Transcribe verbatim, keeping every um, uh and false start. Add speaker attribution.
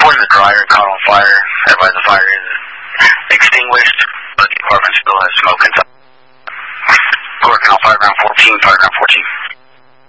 Speaker 1: reported the dryer caught on fire. Advise the fire is extinguished, but the apartment still has smoke inside. Working on fireground fourteen, fireground fourteen.